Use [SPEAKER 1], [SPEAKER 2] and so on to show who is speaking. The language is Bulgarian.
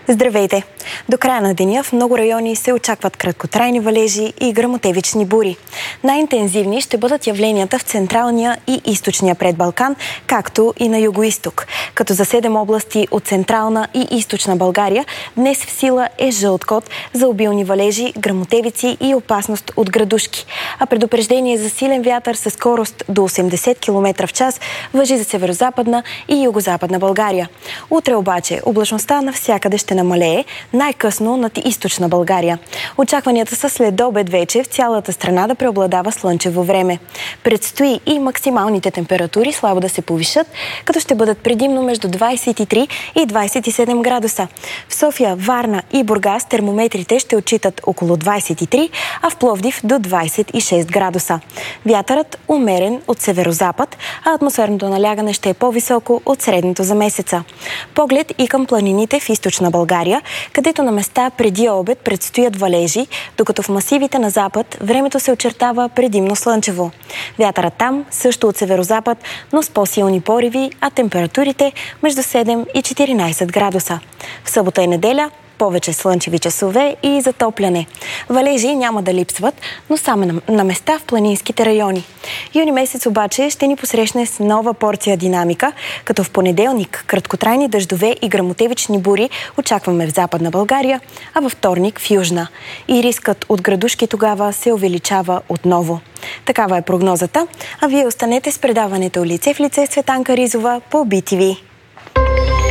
[SPEAKER 1] Здравейте! До края на деня в много райони се очакват краткотрайни валежи и гръмотевични бури. Най-интензивни ще бъдат явленията в централния и източния предбалкан, както и на югоизток. Като за 7 области от централна и източна България днес в сила е жълт код за обилни валежи, гръмотевици и опасност от градушки. А предупреждение за силен вятър със скорост до 80 км в час важи за северозападна и югозападна България. Утре обаче облачността навсякъде ще намалее, най-късно над източна България. Очакванията са след обед вече в цялата страна да преобладава слънчево време. Предстои и максималните температури слабо да се повишат, като ще бъдат предимно между 23 и 27 градуса. В София, Варна и Бургас термометрите ще отчитат около 23, а в Пловдив до 26 градуса. Вятърът умерен от северозапад, а атмосферното налягане ще е по-високо от средното за месеца. Поглед и към планините в източна България, където на места преди обед предстоят валежи, докато в масивите на запад времето се очертава предимно слънчево. Вятърът там също от северозапад, но с по-силни пориви, а температурите между 7 и 14 градуса. В събота и неделя повече слънчеви часове и затопляне. Валежи няма да липсват, но само на места в планинските райони. Юни месец обаче ще ни посрещне с нова порция динамика, като в понеделник краткотрайни дъждове и гръмотевични бури очакваме в Западна България, а във вторник в Южна. И рискът от градушки тогава се увеличава отново. Такава е прогнозата, а вие останете с предаването Лице в лице с Цветанка Ризова по BTV.